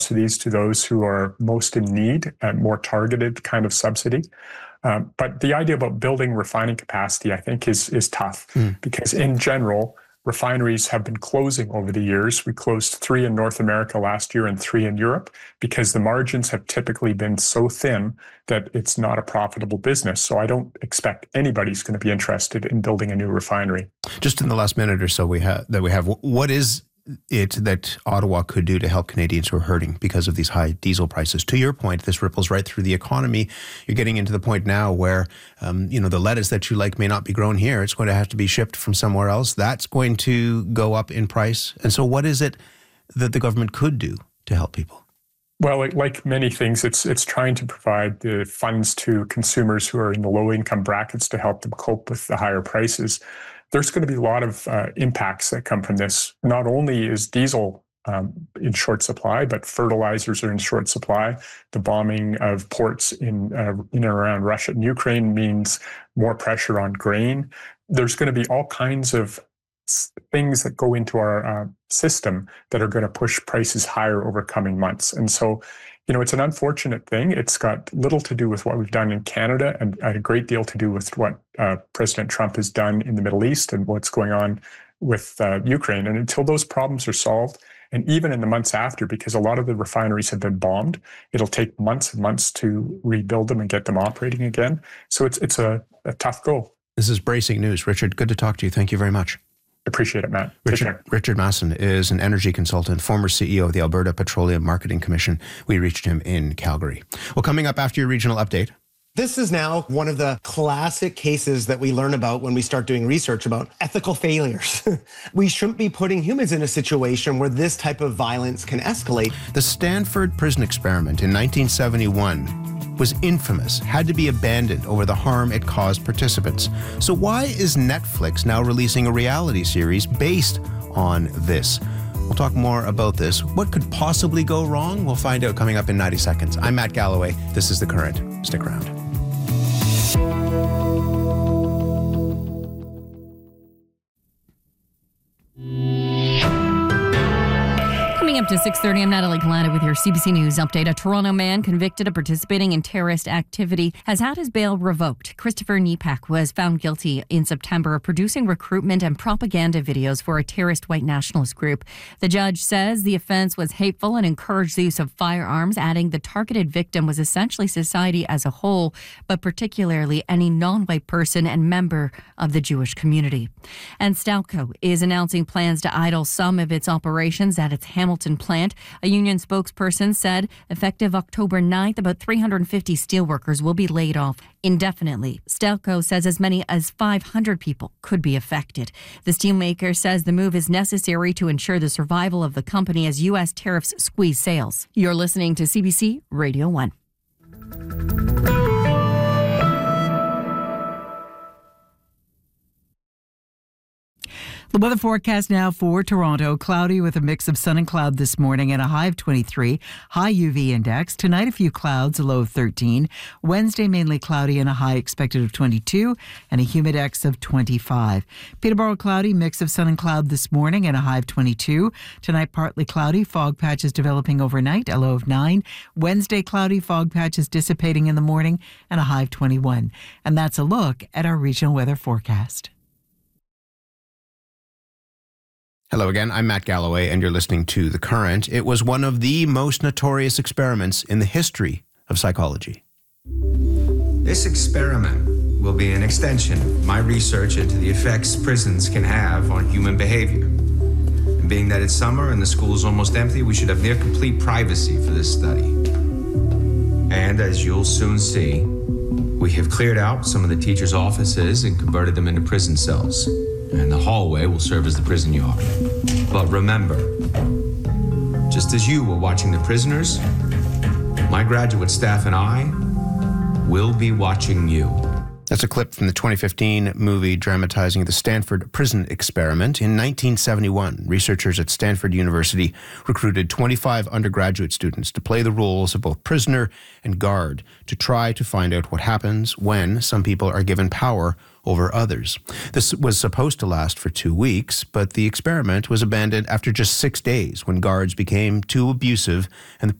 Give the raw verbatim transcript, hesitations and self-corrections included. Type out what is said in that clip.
subsidies to those who are most in need, a more targeted kind of subsidy. Um, but the idea about building refining capacity, I think, is is tough mm. because in general, refineries have been closing over the years. We closed three in North America last year and three in Europe because the margins have typically been so thin that it's not a profitable business. So I don't expect anybody's going to be interested in building a new refinery. Just in the last minute or so we have that we have, what is it that Ottawa could do to help Canadians who are hurting because of these high diesel prices? To your point, this ripples right through the economy. You're getting into the point now where, um, you know, the lettuce that you like may not be grown here. It's going to have to be shipped from somewhere else. That's going to go up in price. And so what is it that the government could do to help people? Well, like, like many things, it's it's trying to provide the funds to consumers who are in the low income brackets to help them cope with the higher prices. There's going to be a lot of uh, impacts that come from this. Not only is diesel um, in short supply, but fertilizers are in short supply. The bombing of ports in, uh, in and around Russia and Ukraine means more pressure on grain. There's going to be all kinds of things that go into our uh, system that are going to push prices higher over coming months. And so, you know, it's an unfortunate thing. It's got little to do with what we've done in Canada and a great deal to do with what uh, President Trump has done in the Middle East and what's going on with uh, Ukraine. And until those problems are solved, and even in the months after, because a lot of the refineries have been bombed, it'll take months and months to rebuild them and get them operating again. So it's it's a, a tough go. This is bracing news. Richard, good to talk to you. Thank you very much. Appreciate it, Matt. Richard, Richard Masson is an energy consultant, former C E O of the Alberta Petroleum Marketing Commission. We reached him in Calgary. Well, coming up after your regional update. This is now one of the classic cases that we learn about when we start doing research about ethical failures. We shouldn't be putting humans in a situation where this type of violence can escalate. The Stanford prison experiment in nineteen seventy-one was infamous, had to be abandoned over the harm it caused participants. So why is Netflix now releasing a reality series based on this? We'll talk more about this. What could possibly go wrong? We'll find out coming up in ninety seconds. I'm Matt Galloway. This is The Current. Stick around. Up to six thirty, I'm Natalie Kalana with your C B C News update. A Toronto man convicted of participating in terrorist activity has had his bail revoked. Christopher Nepak was found guilty in September of producing recruitment and propaganda videos for a terrorist white nationalist group. The judge says the offense was hateful and encouraged the use of firearms, adding the targeted victim was essentially society as a whole, but particularly any non-white person and member of the Jewish community. And Stelco is announcing plans to idle some of its operations at its Hamilton plant. A union spokesperson said effective October ninth, about three hundred fifty steelworkers will be laid off indefinitely. Stelco says as many as five hundred people could be affected. The steelmaker says the move is necessary to ensure the survival of the company as U S tariffs squeeze sales. You're listening to C B C Radio one. The weather forecast now for Toronto. Cloudy with a mix of sun and cloud this morning and a high of twenty-three. High U V index. Tonight a few clouds, a low of thirteen. Wednesday mainly cloudy and a high expected of twenty-two and a humidex of twenty-five. Peterborough cloudy, mix of sun and cloud this morning and a high of twenty-two. Tonight partly cloudy, fog patches developing overnight, a low of nine. Wednesday cloudy, fog patches dissipating in the morning and a high of twenty-one. And that's a look at our regional weather forecast. Hello again, I'm Matt Galloway, and you're listening to The Current. It was one of the most notorious experiments in the history of psychology. This experiment will be an extension of my research into the effects prisons can have on human behavior. And being that it's summer and the school is almost empty, we should have near complete privacy for this study. And as you'll soon see, we have cleared out some of the teachers' offices and converted them into prison cells. And the hallway will serve as the prison yard. But remember, just as you were watching the prisoners, my graduate staff and I will be watching you. That's a clip from the twenty fifteen movie dramatizing the Stanford prison experiment. In nineteen seventy-one, researchers at Stanford University recruited twenty-five undergraduate students to play the roles of both prisoner and guard to try to find out what happens when some people are given power over others. This was supposed to last for two weeks, but the experiment was abandoned after just six days when guards became too abusive and the